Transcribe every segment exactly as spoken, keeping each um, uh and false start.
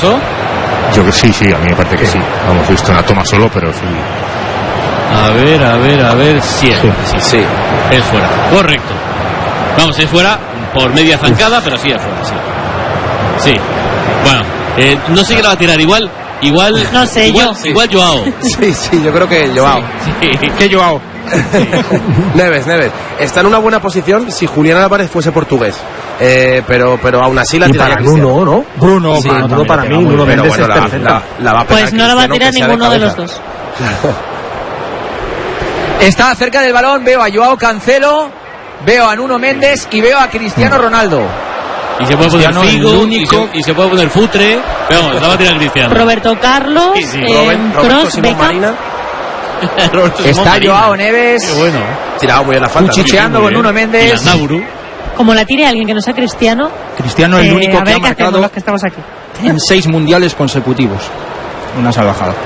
eso? Yo creo que sí, sí, a mí me parece que sí. Hemos visto una toma solo, pero sí. A ver, a ver, a ver, sí, sí, sí, sí. Es fuera, correcto. Vamos, es fuera por media zancada, pero sí es fuera, sí. Sí. Bueno, eh, no sé qué la va a tirar, igual, igual, no sé, igual, yo. igual Joao. Sí, sí, yo creo que Joao. Sí, sí. ¿Qué Joao? Neves, Neves. Está en una buena posición si Julián Álvarez fuese portugués. Eh, pero, pero aún así la tira Bruno, ¿no? Bruno, sí, para, Bruno para mí, Bruno Mendes bueno, es la, perfecta. La, la va a pues no la va a tirar ninguno de, de los dos. Está cerca del balón, veo a Joao Cancelo, veo a Nuno Méndez y veo a Cristiano Ronaldo. Y se puede poner Figo, y se, y se puede poner Futre, pero vamos, la va a tirar Cristiano. Roberto Carlos, sí, sí. Eh, Robert, Roberto Beckham. Está Joao Neves. Qué bueno. Tirado muy bien la falta. Cuchicheando con Nuno Méndez. Como la tire alguien que no sea Cristiano. Cristiano es el eh, único que ha marcado los que estamos aquí. en seis mundiales consecutivos. Una salvajada.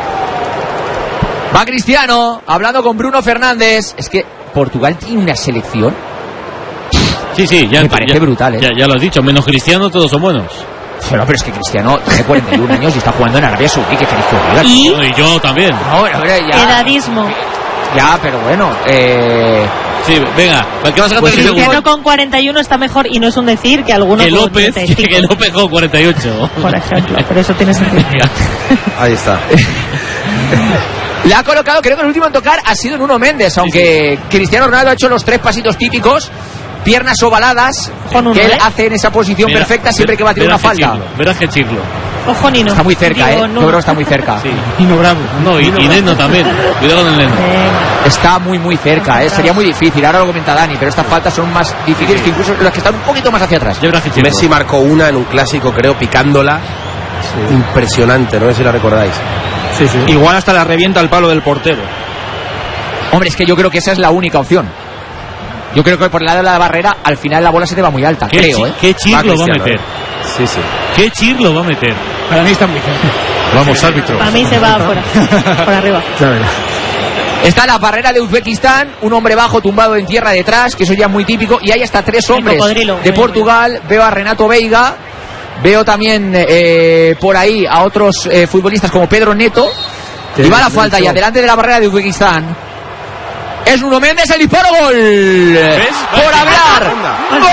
Va Cristiano, hablando con Bruno Fernández. Es que Portugal tiene una selección. Sí, sí, ya me parece ya, brutal, ¿eh? Ya, ya lo has dicho, menos Cristiano todos son buenos. Pero, pero es que Cristiano tiene cuarenta y un años y está jugando en Arabia Saudí, que feliz que ¿Y? y yo también. No, hombre, ya. Edadismo. Ya, pero bueno, eh... Sí, venga, ¿qué vas a pues Cristiano con cuarenta y uno está mejor, y no es un decir que alguno que con López, treinta y cinco. que López con cuarenta y ocho. Por ejemplo, pero eso tiene sentido. Ahí está. Le ha colocado, creo que el último en tocar ha sido Nuno Méndez, aunque sí, sí. Cristiano Ronaldo ha hecho los tres pasitos típicos, piernas ovaladas, uno, que él ¿eh? hace en esa posición verá, perfecta siempre que va a tirar una falta. Verás que chirlo. Ojo, Nino. Está muy cerca, Digo, eh. no. Yo creo que está muy cerca. Sí. Nino Bravo. No, y, y Neno también. Cuidado con el Neno. Eh. Está muy, muy cerca, eh. Sería muy difícil. Ahora lo comenta Dani, pero estas faltas son más difíciles sí. que incluso las que están un poquito más hacia atrás. Messi marcó una en un clásico, creo, picándola. Sí. Impresionante, no sé si la recordáis. Sí, sí. Igual hasta la revienta el palo del portero. Hombre, es que yo creo que esa es la única opción. Yo creo que por el lado de la barrera, al final la bola se te va muy alta, creo, chi- ¿eh? ¿Qué chir lo va a meter? Sí, sí. ¿Qué chir lo va a meter? Para mí está muy cerca. Vamos, árbitro. Para mí se va afuera, por arriba. Está la barrera de Uzbekistán, un hombre bajo tumbado en tierra detrás, que eso ya es muy típico, y hay hasta tres hombres de Portugal. Veo a Renato Veiga, veo también eh, por ahí a otros eh, futbolistas como Pedro Neto, y va la falta ya delante de la barrera de Uzbekistán. Es Nuno Méndez, el disparo, gol. ¿Ves? Por hablar. ¡Gol!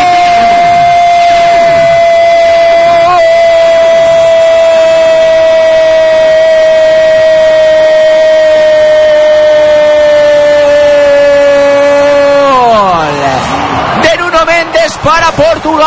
De Nuno Méndez para Portugal.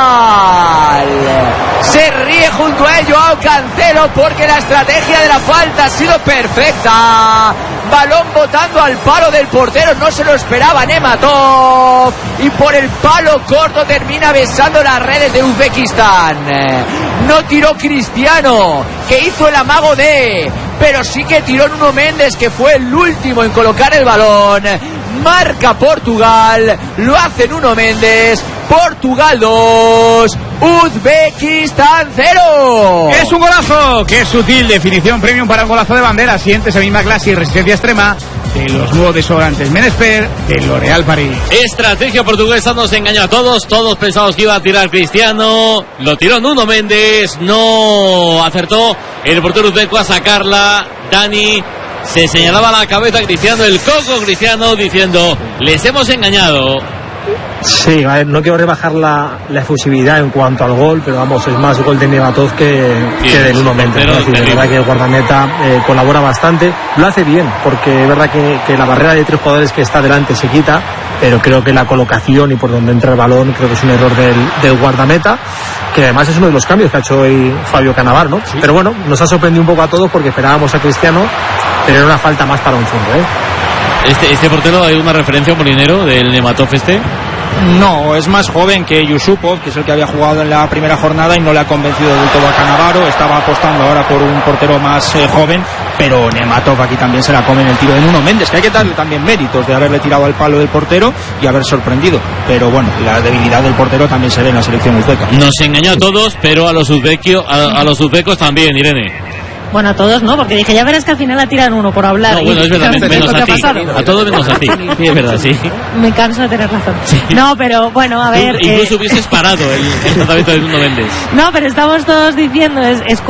Se ríe junto a ello Joao Cancelo porque la estrategia de la falta ha sido perfecta. Balón botando al palo del portero, no se lo esperaba Nematov, y por el palo corto termina besando las redes de Uzbekistán. No tiró Cristiano, que hizo el amago de, pero sí que tiró Nuno Méndez, que fue el último en colocar el balón. Marca Portugal, lo hace Nuno Méndez. Portugal dos, Uzbekistán cero. Es un golazo, que es sutil, definición premium para un golazo de bandera. Siente esa misma clase y resistencia extrema de los nuevos desodorantes Menesper de L'Oréal Paris. Estrategia portuguesa, nos engañó a todos. Todos pensamos que iba a tirar Cristiano. Lo tiró Nuno Méndez, no acertó el portero uzbeco a sacarla. Dani se señalaba la cabeza Cristiano, el coco Cristiano, diciendo: les hemos engañado. Sí, a ver, no quiero rebajar la, la efusividad en cuanto al gol, pero vamos, es más gol de Nematov que, sí, que de Nuno Méndez. Es decir, es verdad que el guardameta eh, colabora bastante, lo hace bien, porque es verdad que, que la barrera de tres jugadores que está delante se quita, pero creo que la colocación y por donde entra el balón creo que es un error del, del guardameta, que además es uno de los cambios que ha hecho hoy Fabio Cannavaro, ¿no? Sí. Pero bueno, nos ha sorprendido un poco a todos porque esperábamos a Cristiano, pero era una falta más para un fondo, ¿eh? Este, este portero, ¿hay una referencia, Molinero, del Nematov este? No, es más joven que Yusupov, que es el que había jugado en la primera jornada y no le ha convencido del todo a Cannavaro. Estaba apostando ahora por un portero más eh, joven, pero Nematov aquí también se la come en el tiro de Nuno Méndez, que hay que darle también méritos de haberle tirado al palo del portero y haber sorprendido. Pero bueno, la debilidad del portero también se ve en la selección uzbeca. Nos engañó a todos, pero a los uzbekio, a, a los uzbecos también, Irene. Bueno, a todos no, porque dije, ya verás que al final la tiran uno por hablar. No, bueno, es verdad, menos, menos a ti. A todos menos a ti. Sí, es verdad, sí. Me canso de tener razón. Sí. No, pero bueno, a ver... Incluso eh... hubieses parado el, el tratamiento de Nuno Méndez. No, pero estamos todos diciendo, es, es